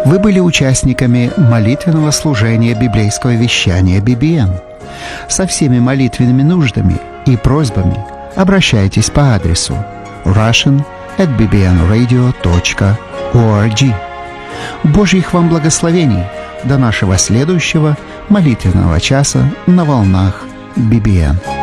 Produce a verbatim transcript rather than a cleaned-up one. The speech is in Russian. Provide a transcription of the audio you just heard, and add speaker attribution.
Speaker 1: Вы были участниками молитвенного служения библейского вещания би би эн. Со всеми молитвенными нуждами и просьбами обращайтесь по адресу russian at b b n radio dot org. Божьих вам благословений до нашего следующего молитвенного часа на волнах би би эн.